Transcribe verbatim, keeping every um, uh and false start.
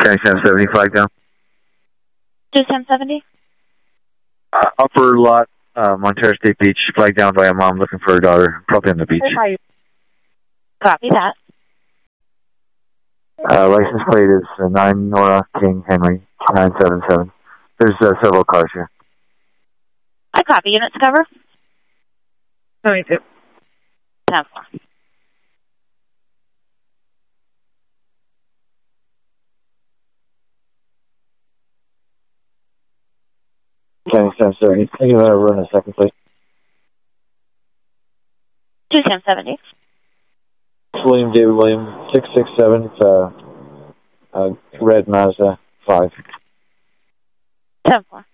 County seven seventy, flag down. two ten seventy? Uh, upper lot, uh, Montero State Beach, flag down by a mom looking for her daughter, probably on the beach. Copy that. Uh, license plate is uh, nine Nora King Henry, nine seven seven. There's uh, several cars here. I copy. Units cover? twenty-two. ten four. County seven seventy, can you uh, run a second plate? two ten seventy. William David William, six six seven, it's uh, uh, red Mazda five. ten four.